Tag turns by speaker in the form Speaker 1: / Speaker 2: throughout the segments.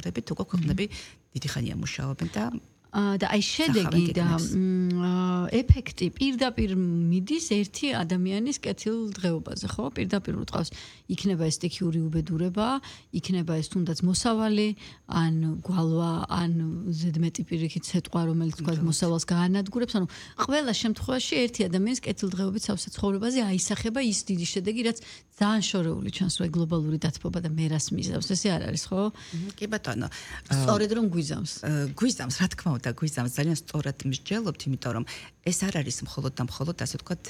Speaker 1: მიუხედავად უკვე ქვეყნები დიდი ხანია მუშაობენ და
Speaker 2: და აი შედეგი და ეფექტი პირდაპირ მიდის ერთი ადამიანის კეთილდღეობაზე, ხო? პირდაპირ უტყავს, იქნება ეს სტიქიური უბედურება, იქნება ეს თუნდაც მოსავალი, ან გვალვა, ან ზედმეტი პირიქით სიტყვა, რომელიც თქვა მოსავალს გაანადგურებს, ანუ ყველა შემთხვევაში ერთი ადამიანის კეთილდღეობით სავსე ცხოვრებაზე აისახება ის დიდი შედეგი, რაც ძალიან შორეული ჩანს, რომ გლობალური დათბობა და მერას მიზავს. ესე არ არის, ხო?
Speaker 1: კი ბატონო.
Speaker 2: სწორედ რომ გვიზამს.
Speaker 1: გვიზამს, რა თქმა უნდა, გვიზამს ძალიან სწორად მსჯელობთ, იმიტომ რომ ეს არ არის მხოლოდ და მხოლოდ ასე ვთქვათ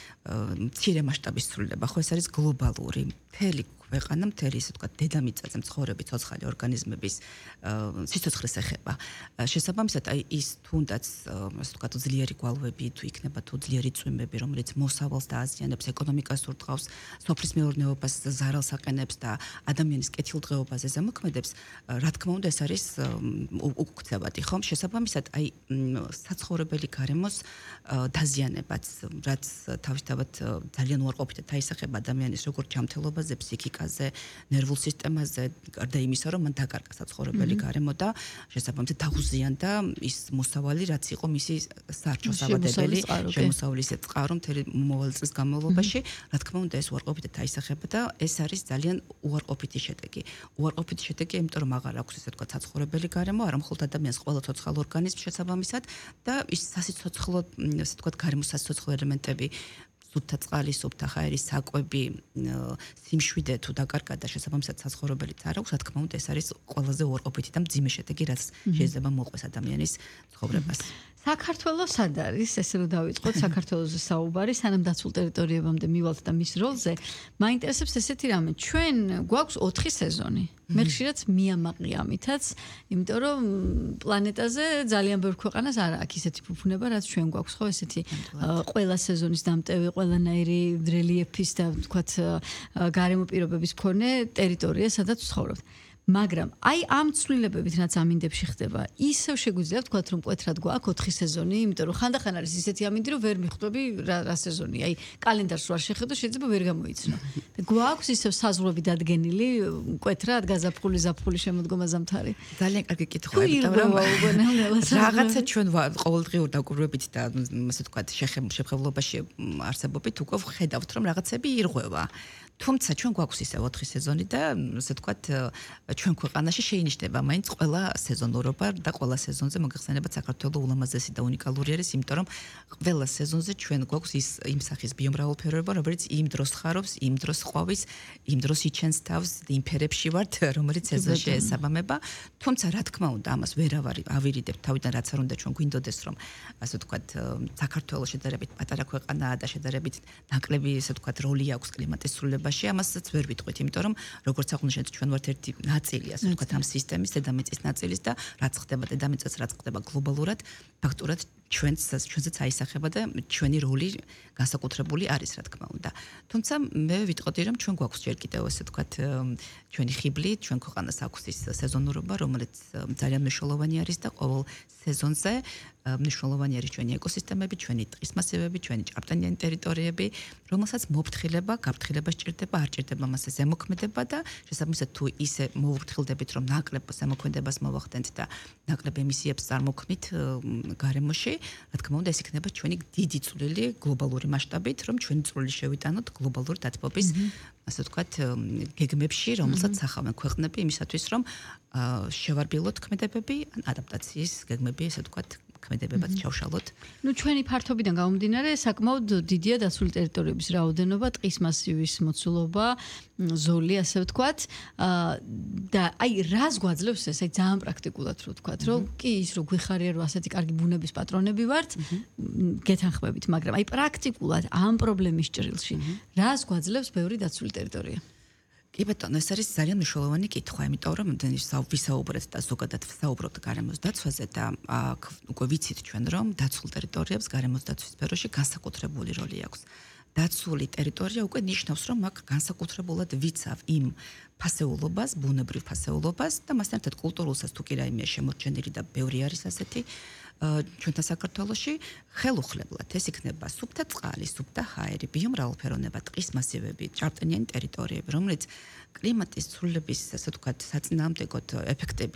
Speaker 1: მცირე მასშტაბის ცვლილება, ხო ეს არის გლობალური მთელი ქვეყანა, მთელი ასე ვთქვათ დედამიწაზე მცხოვრები ცოცხალი ორგანიზმების სიცოცხლეს ეხება. შესაბამისად, აი ის თუნდაც ასე ვთქვათ ძლიერი გვალვები თუ იქნება თუ ძლიერი წვიმები, რომელიც მოსავალს დააზიანებს, ეკონომიკას ურტყავს, სოფლის მეურნეობას ზარალს აყენებს და ადამიანის კეთილდღეობაზე ზემოქმედებს, რა თქმა უნდა, ეს არის უკუქცევადი, ხო? შესაბამისად, აი საცხოვრებელი გარემოს დაზიანებაც, რაც თავისთავად ძალიან უარყოფითად აისახება ადამიანის როგორც ჯანმრთელობაზე, ფსიქიკაზე, ნერვულ სისტემაზე, გარდა იმისა, რომ მან დაკარგა საცხოვრებელი გარემო და შესაბამისად დაუზიანდა ის მოსავალი, რაც იყო მისი საარჩევნო საბადებელი, შემოსავლის წყარო მთელი მომავალი წლის განმავლობაში, რა თქმა უნდა, ეს უარყოფითად აისახება და ეს არის ძალიან უარყოფითი შედეგი. უარყოფითი შედეგი, იმიტომ რომ აღარ აქვს ესე ვთქვათ საცხოვრებელი გარემო, არა მხოლოდ ადამიანს ყველა ცოცხალ ორგანიზმს შესაბამისად და ის სასიცოცხლო, ასე ვთქვათ, გარემოს სასიცოცხლო ელემენტები სუფთა წყალი, სუფთა ჰაერის საკვები, სიმშვიდე თუ დაკარგა და შესაბამისად საცხოვრებელიც არ აქვს, რა თქმა უნდა, ეს არის ყველაზე უარყოფითი და მძიმე შედეგი, რაც შეიძლება მოყვეს ადამიანის ცხოვრებას.
Speaker 2: საქართველოს სად არის, ესე რომ დავიწყოთ საქართველოს საუბარი, სანამ დაცულ ტერიტორიებამდე მივალთ და მის როლზე, მაინტერესებს ესეთი რამე, ჩვენ გვაქვს 4 სეზონი. მე ხშირად მიამაყი ამითაც, იმიტომ რომ პლანეტაზე ძალიან ბევრ ქვეყანას არ აქვს ისეთი ფუფუნება, რაც ჩვენ გვაქვს, ხო, ესეთი ყველა სეზონის დამტევი, ყველანაირი რელიეფის და ვთქვათ გარემო პირობების მქონე ტერიტორია, სადაც ვცხოვრობთ. მაგრამ აი ამ ცვლილებებით რაც ამინდებში ხდება, ისევ შეგვიძლია ვთქვათ რომ მკვეთრად გვაქვს 4 სეზონი, იმიტომ რომ ხანდახან არის ისეთი ამინდი რომ ვერ მიხვდები რა სეზონია. აი კალენდარს ვარ შეხედო, შეიძლება ვერ გამოიცნო. და გვაქვს ისევ საზღვრები დადგენილი, მკვეთრად გაზაფხული, ზაფხული, შემოდგომა, ზამთარი.
Speaker 1: ძალიან კარგი კითხვა, იმიტომ რომ რაღაცა ჩვენ ყოველდღიურ დაკვირვებით და ასე ვთქვათ შეხედულობაში არსებობით უკვე ვხედავთ რომ რაღაცები ირღვევა. თუმცა ჩვენ გვაქვს ისე 4 სეზონი და ასე ვთქვათ ჩვენ ქვეყანაში შეინიშნება მაინც ყველა სეზონურობა და ყველა სეზონზე მოგეხსენებათ საქართველოს ულამაზესი და უნიკალური არის, იმიტომ რომ ყველა სეზონზე ჩვენ გვაქვს ის იმ სახის ბიომრავალფეროვნება, რომელიც იმ დროს ხარობს, იმ დროს ყვავის, იმ დროს იჩენს თავს, იმ ფერებში ვართ, რომელიც სეზონში ესაბამება. თუმცა რა თქმა უნდა, ამას ვერ ავირიდებთ თავიდან, რაც არ უნდა ჩვენ გვინდოდეს, რომ ასე ვთქვათ საქართველოს შედარებით პატარა ქვეყანაა და შედარებით ნაკლები ასე ვთქვათ როლი აქვს კლიმატის ცვლილებაში, ამასაც ვერ ვიტყვით, იმიტომ რომ როგორც აღნიშნეთ, ჩვენ ვართ ერთი ნაწილი, ასე ვთქვათ, ამ სისტემის, დედამიწის ნაწილის და რაც ხდება დედამიწაზე, რაც ხდება გლობალურად, ფაქტურად ჩვენზეც აისახება და ჩვენი როლი განსაკუთრებული არის, რა თქმა უნდა. თუმცა მე ვიტყოდი, რომ ჩვენ გვაქვს ჯერ კიდევ ასე ვთქვათ, ჩვენი ხიბლი, ჩვენ ქვეყანას აქვს ის სეზონურობა, რომელიც ძალიან მნიშვნელოვანი არის და ყოველ სეზონზე მნიშვნელოვანი არის ჩვენი ეკოსისტემები, ჩვენი ტყის მასივები, ჩვენი ჭარბტენიანი ტერიტორიები, რომელსაც მოფრთხილება, გაფრთხილება სჭირდება, არ ჭირდება მასზე ზემოქმედება და შესაბამისად თუ ისე მოვფრთხილდებით, რომ ნაკლებ ზემოქმედებას მოვახდენთ და ნაკლებ ემისიებს წარმოქმნით გარემოში, რა თქმა უნდა, ეს იქნება ჩვენი დიდი წვლილი გლობალური მასშტაბით, რომ ჩვენი წვლილი შევიტანოთ გლობალური დათბობის, ასე ვთქვათ, გეგმებში, რომელსაც ახავენ ქვეყნები იმისათვის, რომ შევარბილოთ ქმედებები, ან ადაპტაციის გეგმები, ასე ვთქვათ, ქმედებებად ჩავშალოთ.
Speaker 2: ნუ ჩვენი ფართობიდან გამომდინარე, საკმაოდ დიდია დაცული ტერიტორიების რაოდენობა, ტყის მასივის მოცულობა, ზოლი, ასე ვთქვათ, და აი რას გვაძლევს ეს, აი ძალიან პრაქტიკულად რო ვთქვათ, რომ კი ის რო გვიხარია, რომ ასეთი კარგი ბუნების პატრონები ვართ, გეთანხმებით, მაგრამ აი პრაქტიკულად ამ პრობლემის ჭრილში რას გვაძლევს ბევრი დაცული ტერიტორია?
Speaker 1: კი ბატონო, ეს არის ძალიან მნიშვნელოვანი კითხვა, იმიტომ რომ ვისაუბრეთ და ზოგადად ვსაუბრობთ გარემოს დაცვაზე და აქ უკვე ვიცით ჩვენ, რომ დაცულ ტერიტორიებს გარემოს დაცვის სფეროში განსაკუთრებული როლი აქვს. დაცული ტერიტორია უკვე ნიშნავს, რომ აქ განსაკუთრებულად ვიცავ იმ ფასეულობას, ბუნებრივ ფასეულობას და მასთან ერთად კულტურულსაც თუ კი რაიმეა შემორჩენილი და ბევრი არის ასეთი ჩვენთან საქართველოში, ხელუხლებლად ეს იქნება სუფთა წყალი, სუფთა ჰაერი, ბიომრავალფეროვნება, ტყის მასივები, ჭარბტენიანი ტერიტორიები, რომელიც კლიმატის ცვლილების, ასე ვთქვათ, საწინააღმდეგოდ ეფექტები